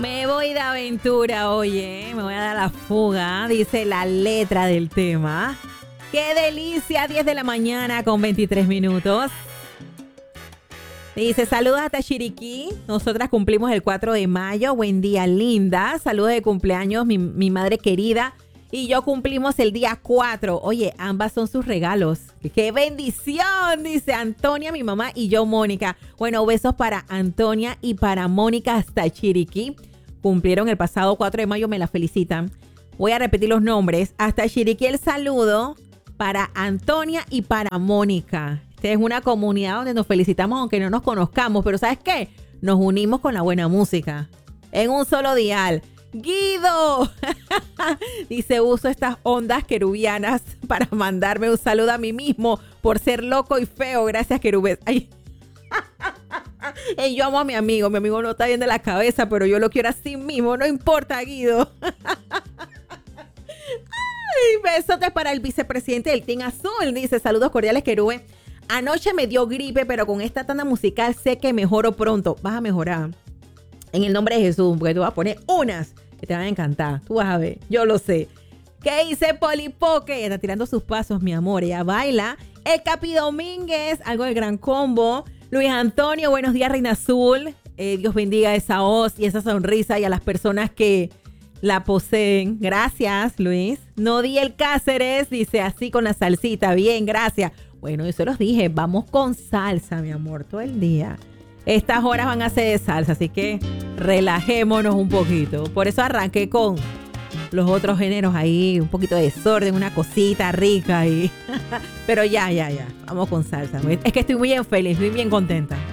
Me voy de aventura, oye, me voy a dar la fuga, dice la letra del tema. ¡Qué delicia! 10 de la mañana con 23 minutos. Dice, saludos hasta Chiriquí. Nosotras cumplimos el 4 de mayo. Buen día, linda. Saludos de cumpleaños, mi madre querida. Y yo cumplimos el día 4. Oye, ambas son sus regalos. ¡Qué bendición! Dice Antonia, mi mamá, y yo, Mónica. Bueno, besos para Antonia y para Mónica hasta Chiriquí. Cumplieron el pasado 4 de mayo, me la felicitan. Voy a repetir los nombres. Hasta Chiriquí el saludo para Antonia y para Mónica. Esta es una comunidad donde nos felicitamos aunque no nos conozcamos. Pero ¿sabes qué? Nos unimos con la buena música. En un solo dial. Guido dice, uso estas ondas querubianas para mandarme un saludo a mí mismo por ser loco y feo. Gracias, querubes. Ay. Yo amo a mi amigo no está bien de la cabeza, pero yo lo quiero así mismo, no importa, Guido. Ay, besotes para el vicepresidente del Team Azul. Dice, saludos cordiales, querubes. Anoche me dio gripe, pero con esta tanda musical sé que mejoro pronto. Vas a mejorar. En el nombre de Jesús, porque te voy a poner unas que te van a encantar. Tú vas a ver, yo lo sé. ¿Qué dice Polipoque? Está tirando sus pasos, mi amor. Ella baila. El Capi Domínguez, algo del Gran Combo. Luis Antonio, buenos días, Reina Azul. Dios bendiga esa voz y esa sonrisa y a las personas que la poseen. Gracias, Luis. Nodiel Cáceres dice, así con la salsita. Bien, gracias. Bueno, yo se los dije, vamos con salsa, mi amor, todo el día. Estas horas van a ser de salsa, así que relajémonos un poquito. Por eso arranqué con los otros géneros ahí, un poquito de desorden, una cosita rica ahí. Pero ya. Vamos con salsa. Es que estoy muy bien feliz, estoy bien contenta.